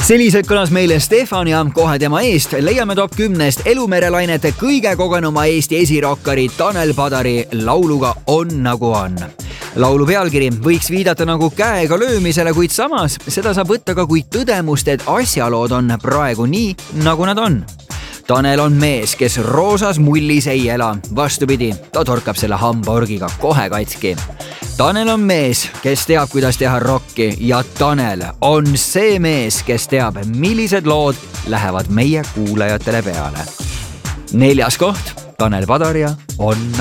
Selliselt kõlas meile Stefan ja kohe tema eest leiame top 10 elumerelainete kõige kogenuma Eesti esirokkari Tanel Padari lauluga On nagu on. Laulu pealkiri võiks viidata nagu käega löömisele, kuid samas seda saab võtta ka kui tõdemust, et asjalood on praegu nii, nagu nad on. Tanel on mees, kes roosas mullis ei ela. Vastupidi, ta torkab selle hambaorgiga kohe katki. Tanel on mees, kes teab, kuidas teha rocki ja Tanel on see mees, kes teab, millised lood lähevad meie kuulajatele peale. 4. koht, Tanel Padar ja On